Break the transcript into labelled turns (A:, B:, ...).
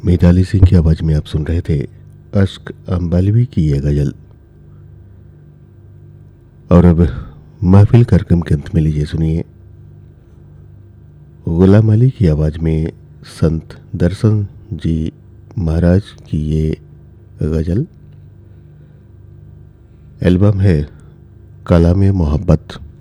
A: मिताली सिंह की आवाज में आप सुन रहे थे अश्क अंबालवी की यह गजल। और अब महफिल कार्यक्रम के अंत में लीजिए सुनिए गुलाम अली की आवाज में संत दर्शन जी महाराज की ये गजल। एल्बम है कलाम मोहब्बत।